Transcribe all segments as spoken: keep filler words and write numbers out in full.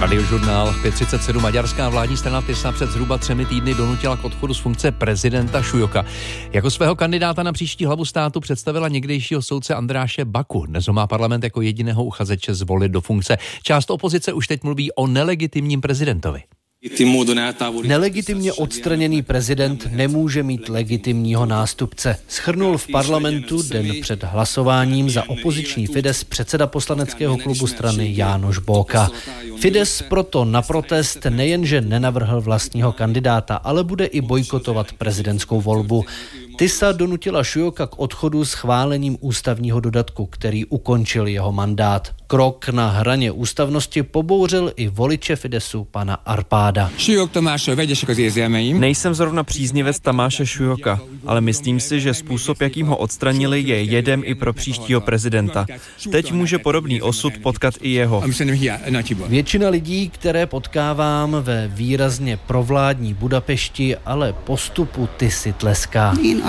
Radiožurnál pět třicet sedm. Maďarská vládní strana Tisza před zhruba třemi týdny donutila k odchodu z funkce prezidenta Šujoka. Jako svého kandidáta na příští hlavu státu představila někdejšího soudce Andráše Baku. Dnes ho má parlament jako jediného uchazeče zvolit do funkce. Část opozice už teď mluví o nelegitimním prezidentovi. Nelegitimně odstraněný prezident nemůže mít legitimního nástupce. Shrnul v parlamentu den před hlasováním za opoziční Fidesz předseda poslaneckého klubu strany János Bóka. Fidesz proto na protest nejenže nenavrhl vlastního kandidáta, ale bude i bojkotovat prezidentskou volbu. Tisza donutila Šujoka k odchodu schválením ústavního dodatku, který ukončil jeho mandát. Krok na hraně ústavnosti pobouřil i voliče Fideszu pana Arpáda. Nejsem zrovna příznivec Tamáše Šujoka, ale myslím si, že způsob, jakým ho odstranili, je jedem i pro příštího prezidenta. Teď může podobný osud potkat i jeho. Většina lidí, které potkávám ve výrazně provládní Budapešti, ale postupu Tiszy tleská.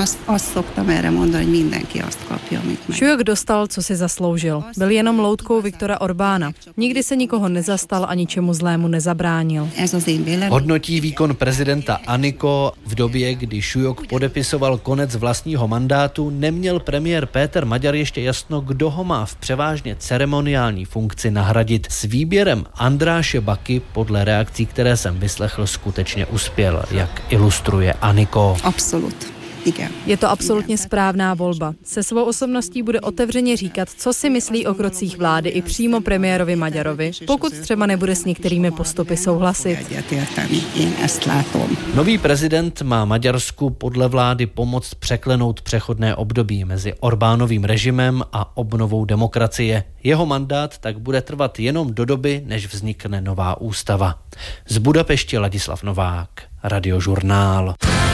Šujok dostal, co si zasloužil. Byl jenom loutkou Viktora Orbána. Nikdy se nikoho nezastal a ničemu zlému nezabránil. Hodnotí výkon prezidenta Aniko. V době, kdy Šujok podepisoval konec vlastního mandátu, neměl premiér Péter Maďar ještě jasno, kdo ho má v převážně ceremoniální funkci nahradit. S výběrem Andráše Baky podle reakcí, které jsem vyslechl, skutečně uspěl, jak ilustruje Aniko. Absolut. Je to absolutně správná volba. Se svou osobností bude otevřeně říkat, co si myslí o krocích vlády i přímo premiérovi Maďarovi, pokud třeba nebude s některými postupy souhlasit. Nový prezident má Maďarsku podle vlády pomoct překlenout přechodné období mezi Orbánovým režimem a obnovou demokracie. Jeho mandát tak bude trvat jenom do doby, než vznikne nová ústava. Z Budapešti Ladislav Novák, Radiožurnál.